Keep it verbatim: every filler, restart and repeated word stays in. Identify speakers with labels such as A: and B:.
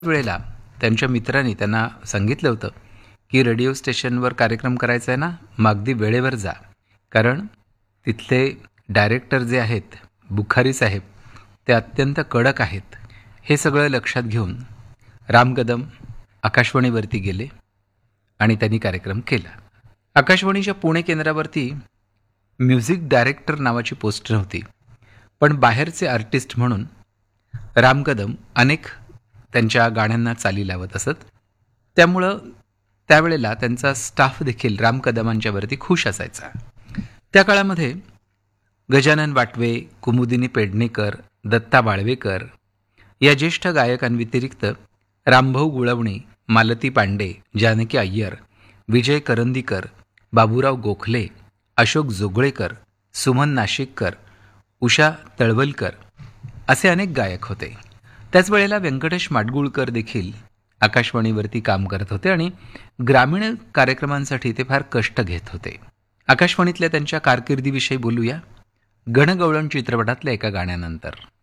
A: वेळेला त्यांच्या मित्रांनी त्यांना सांगितलं होतं की रेडिओ स्टेशनवर कार्यक्रम करायचा आहे ना, मग अगदी वेळेवर जा, कारण तिथले डायरेक्टर जे आहेत बुखारी साहेब ते अत्यंत कडक आहेत. हे सगळं लक्षात घेऊन राम कदम आकाशवाणीवरती गेले आणि त्यांनी कार्यक्रम केला. आकाशवाणीच्या पुणे केंद्रावरती म्युझिक डायरेक्टर नावाची पोस्ट नव्हती, पण बाहेरचे आर्टिस्ट म्हणून राम कदम अनेक त्यांच्या गाण्यांना चाली लावत असत. त्यामुळं त्यावेळेला त्यांचा स्टाफ देखील राम कदमांच्यावरती खुश असायचा. त्या काळामध्ये गजानन वाटवे, कुमुदिनी पेडणेकर, दत्ता बाळवेकर या ज्येष्ठ गायकांव्यतिरिक्त रामभाऊ गुळवणे, मालती पांडे, जानकी अय्यर, विजय करंदीकर, बाबूराव गोखले, अशोक जोगळेकर, सुमन नाशिककर, उषा तळवलकर असे अनेक गायक होते. त्याच वेळेला व्यंकटेश माडगुळकर देखील आकाशवाणीवरती काम करत होते आणि ग्रामीण कार्यक्रमांसाठी ते फार कष्ट घेत होते. आकाशवाणीतल्या त्यांच्या कारकिर्दीविषयी बोलूया गणगवळण चित्रपटातल्या एका गाण्यानंतर.